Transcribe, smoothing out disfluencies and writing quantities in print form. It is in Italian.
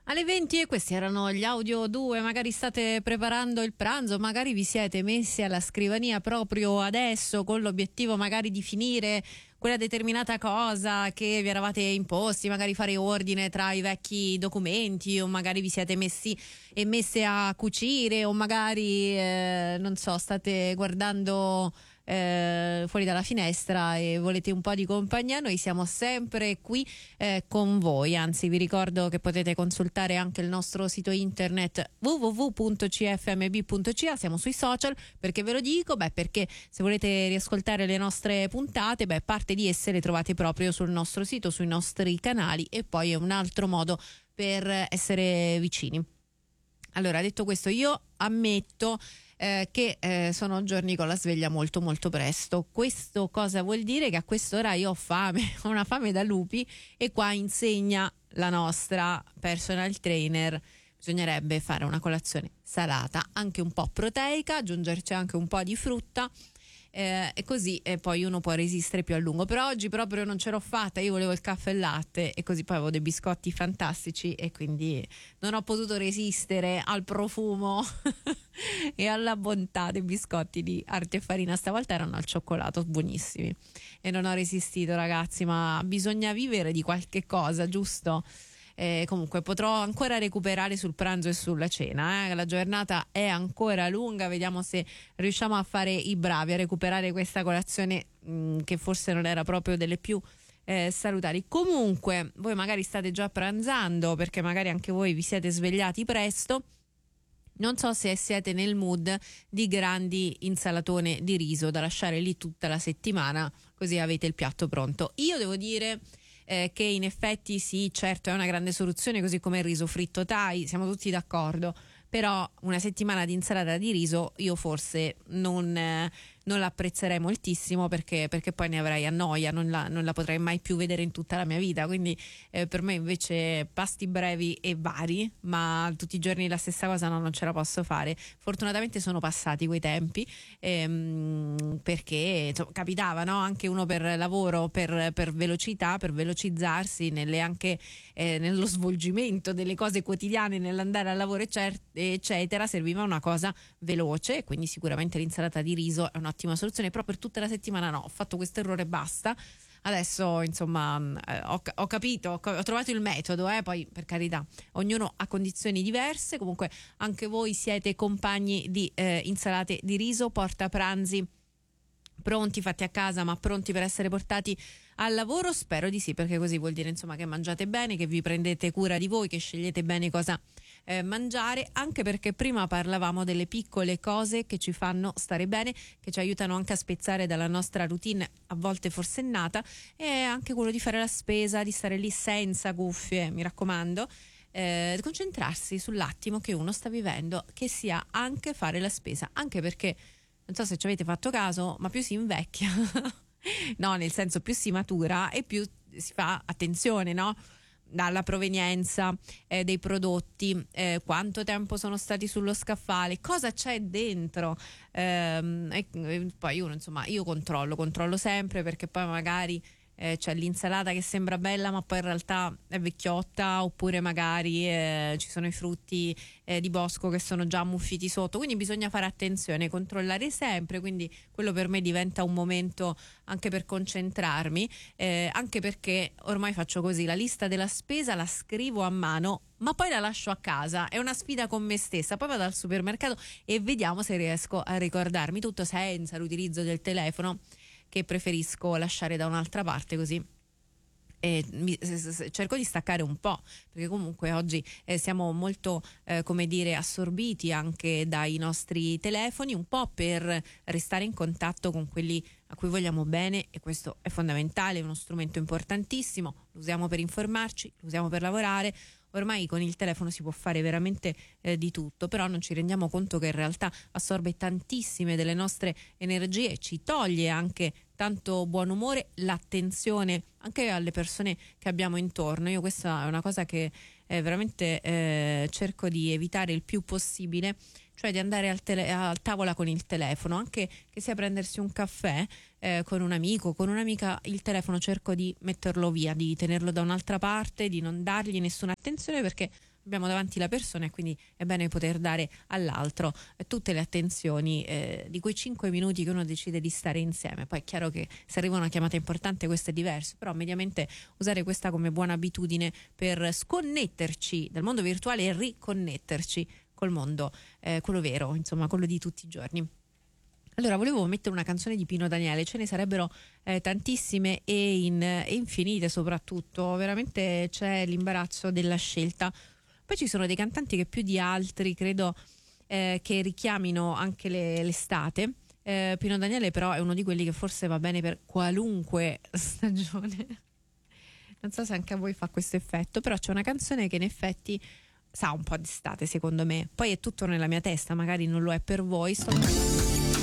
Alle 20 e questi erano gli Audio 2, magari state preparando il pranzo, magari vi siete messi alla scrivania proprio adesso con l'obiettivo magari di finire quella determinata cosa che vi eravate imposti, magari fare ordine tra i vecchi documenti, o magari vi siete messi e messe a cucire, o magari non so, state guardando fuori dalla finestra e volete un po' di compagnia. Noi siamo sempre qui con voi, anzi vi ricordo che potete consultare anche il nostro sito internet www.cfmb.ca, siamo sui social. Perché ve lo dico? Perché se volete riascoltare le nostre puntate, parte di esse le trovate proprio sul nostro sito, sui nostri canali, e poi è un altro modo per essere vicini. Allora, detto questo, io ammetto che sono giorni con la sveglia molto molto presto. Questo cosa vuol dire? Che a quest'ora io ho fame, ho una fame da lupi, e qua insegna la nostra personal trainer, bisognerebbe fare una colazione salata, anche un po' proteica, aggiungerci anche un po' di frutta, e così poi uno può resistere più a lungo. Però oggi proprio non ce l'ho fatta, io volevo il caffè e latte, e così poi avevo dei biscotti fantastici e quindi non ho potuto resistere al profumo e alla bontà dei biscotti di Arte e Farina. Stavolta erano al cioccolato, buonissimi, e non ho resistito, ragazzi, ma bisogna vivere di qualche cosa, giusto? Comunque potrò ancora recuperare sul pranzo e sulla cena, la giornata è ancora lunga, vediamo se riusciamo a fare i bravi, a recuperare questa colazione che forse non era proprio delle più salutari. Comunque voi magari state già pranzando, perché magari anche voi vi siete svegliati presto. Non so se siete nel mood di grandi insalatone di riso da lasciare lì tutta la settimana, così avete il piatto pronto. Io devo dire che in effetti sì, certo, è una grande soluzione, così come il riso fritto Thai, siamo tutti d'accordo. Però una settimana di insalata di riso io forse non l'apprezzerei moltissimo, perché poi ne avrei a noia, non la potrei mai più vedere in tutta la mia vita. Quindi per me invece pasti brevi e vari, ma tutti i giorni la stessa cosa non ce la posso fare. Fortunatamente sono passati quei tempi, perché insomma, capitava, no? Anche uno per lavoro, per velocità, per velocizzarsi anche nello svolgimento delle cose quotidiane, nell'andare al lavoro eccetera, serviva una cosa veloce, quindi sicuramente l'insalata di riso è un'ottima soluzione. Però per tutta la settimana no, ho fatto questo errore, basta. Adesso insomma ho capito, ho trovato il metodo, poi per carità ognuno ha condizioni diverse. Comunque anche voi siete compagni di insalate di riso, porta pranzi pronti, fatti a casa ma pronti per essere portati al lavoro? Spero di sì, perché così vuol dire insomma che mangiate bene, che vi prendete cura di voi, che scegliete bene cosa mangiare, anche perché prima parlavamo delle piccole cose che ci fanno stare bene, che ci aiutano anche a spezzare dalla nostra routine a volte forsennata, e anche quello di fare la spesa, di stare lì senza cuffie, mi raccomando. Concentrarsi sull'attimo che uno sta vivendo, che sia anche fare la spesa, anche perché non so se ci avete fatto caso, ma più si invecchia no, nel senso, più si matura e più si fa attenzione, no? Dalla provenienza dei prodotti, quanto tempo sono stati sullo scaffale, cosa c'è dentro, e poi uno, insomma, io controllo sempre, perché poi magari c'è l'insalata che sembra bella ma poi in realtà è vecchiotta, oppure magari ci sono i frutti di bosco che sono già ammuffiti sotto, quindi bisogna fare attenzione, controllare sempre. Quindi quello per me diventa un momento anche per concentrarmi, anche perché ormai faccio così: la lista della spesa la scrivo a mano ma poi la lascio a casa, è una sfida con me stessa. Poi vado al supermercato e vediamo se riesco a ricordarmi tutto senza l'utilizzo del telefono, che preferisco lasciare da un'altra parte, così cerco di staccare un po', perché comunque oggi siamo molto come dire assorbiti anche dai nostri telefoni, un po' per restare in contatto con quelli a cui vogliamo bene, e questo è fondamentale, è uno strumento importantissimo. Lo usiamo per informarci, lo usiamo per lavorare. Ormai con il telefono si può fare veramente di tutto, però non ci rendiamo conto che in realtà assorbe tantissime delle nostre energie, ci toglie anche tanto buon umore, l'attenzione anche alle persone che abbiamo intorno. Io questa è una cosa che veramente cerco di evitare il più possibile, cioè di andare a tavola con il telefono, anche che sia prendersi un caffè con un amico, con un'amica, il telefono cerco di metterlo via, di tenerlo da un'altra parte, di non dargli nessuna attenzione, perché abbiamo davanti la persona e quindi è bene poter dare all'altro tutte le attenzioni di quei 5 minuti che uno decide di stare insieme. Poi è chiaro che se arriva una chiamata importante questo è diverso, però mediamente usare questa come buona abitudine per sconnetterci dal mondo virtuale e riconnetterci col mondo, quello vero, insomma, quello di tutti i giorni. Allora, volevo mettere una canzone di Pino Daniele, ce ne sarebbero tantissime e infinite soprattutto, veramente c'è l'imbarazzo della scelta. Poi ci sono dei cantanti che più di altri credo che richiamino anche l'estate. Pino Daniele però è uno di quelli che forse va bene per qualunque stagione. Non so se anche a voi fa questo effetto, però c'è una canzone che in effetti sa un po' d'estate secondo me. Poi è tutto nella mia testa, magari non lo è per voi.